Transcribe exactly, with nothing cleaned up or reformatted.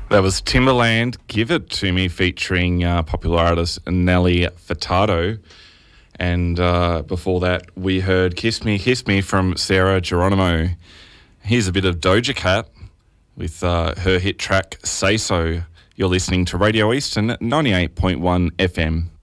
That was Timberland, Give It To Me, featuring uh, popular artist Nelly Furtado. And uh, before that, we heard Kiss Me, Kiss Me from Sarah Geronimo. Here's a bit of Doja Cat with uh, her hit track, Say So. You're listening to Radio Eastern at ninety-eight point one F M.